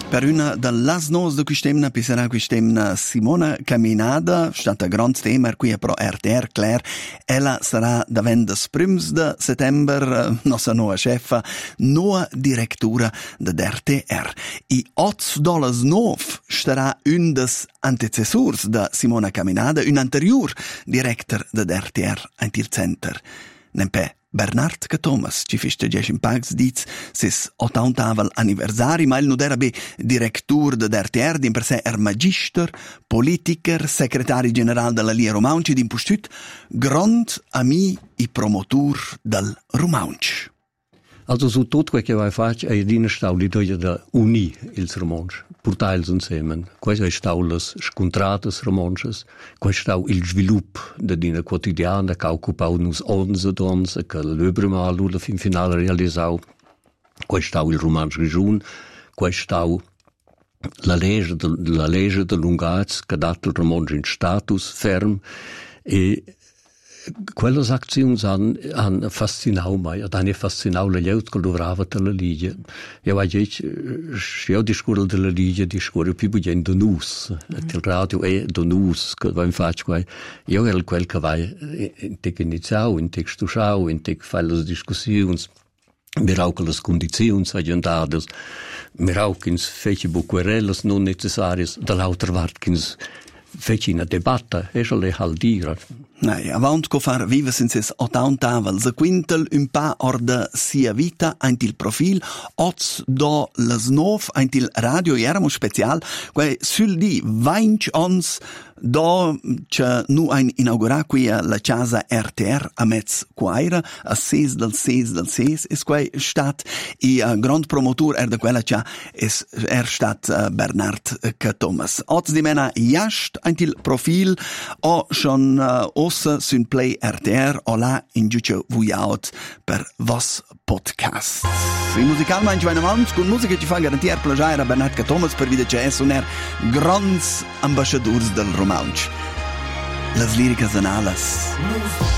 Per una delle nos de quistemna pisserà quistemna Simona Caminada, stata grand tema qui pro RTR Claire. Ella sarà davant des prims de settember nostra nuova chefa, nuova directura de RTR. I $8.9 starà un des antecessors de Simona Caminada, un anterior director de RTR Antil Center. Nempe Bernard Thomas ci festegesce in Pags diz sis 80 anniversari, ma il non era be direttur de RTR, din per sé magister, politiker, secretari general della Lia Romaunci, din postut grand ami i promotur del Romaunci. Also su tot quel che vai faccio è di stau l'idea da uni ils romanci, portare insieme. Questo è stau les scontrates romances, questo stau il sviluppo da dina quotidiana che occupau nus 11 dons, che l'öbrema l'ula fin finale realisau. Questo stau il romanzo region, questo stau la legge de Lungaz, che dat il romanzo in status ferm, e quelle azioni hanno fascinato me, hanno fascinato le gente che lavorava della Ligia. Io discorro della Ligia, discorro più bene da noi, il radio è da noi, che vai faccio qua. Io ero quel che vai in te iniziavo, in te studiavo, in te fare le discussioni, mirau che le condizioni sono date, mirau che fece querelle non necessarie, dall'altra parte che fece una debatta, e le hal dire. Nei, avant co far vive senses 80 se quintel un pa orda sia vita ant il profil, oz do les 9 ant il radio eramo special, quai sul di 20 ons do che nu ein inaugura qui la casa RTR a Metz Quaira, a 6 del 6, es quai stat i grand promotor de quella cha es stat Bernard Thomas. Oz di mena jast ant il profil o schon ossa sun play RTR o la in giuce vujaut per vos podcast. I musical mangi vai avanti con musica ci fa garantire plagiare a Bernard Thomas per video c'è soner grands ambassadors del Romaunci. Las líricas anales.